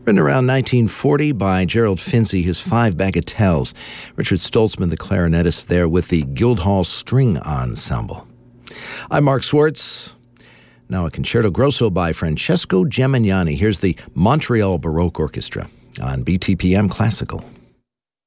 Written around 1940 by Gerald Finzi, his Five Bagatelles. Richard Stoltzman, the clarinetist, there with the Guildhall String Ensemble. I'm Mark Swartz. Now a concerto grosso by Francesco Gemignani. Here's the Montreal Baroque Orchestra on BTPM Classical.